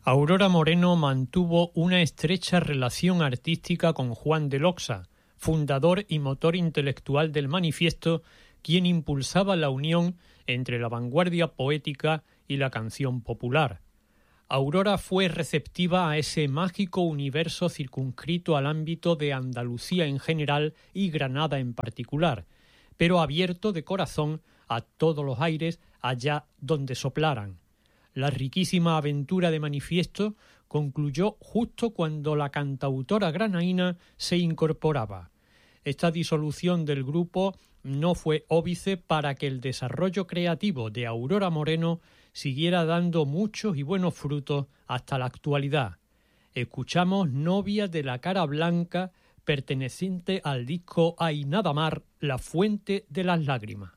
Aurora Moreno mantuvo una estrecha relación artística con Juan de Loxa, fundador y motor intelectual del Manifiesto, quien impulsaba la unión entre la vanguardia poética y la canción popular. Aurora fue receptiva a ese mágico universo circunscrito al ámbito de Andalucía en general y Granada en particular, pero abierto de corazón a todos los aires allá donde soplaran. La riquísima aventura de Manifiesto concluyó justo cuando la cantautora granaína se incorporaba. Esta disolución del grupo no fue óbice para que el desarrollo creativo de Aurora Moreno siguiera dando muchos y buenos frutos hasta la actualidad. Escuchamos Novia de la Cara Blanca, perteneciente al disco Ay Nada Mar, La Fuente de las Lágrimas.